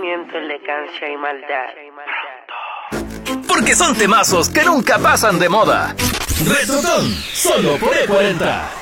miento, elegancia y maldad. Porque son temazos que nunca pasan de moda. Retrotón, solo por E40.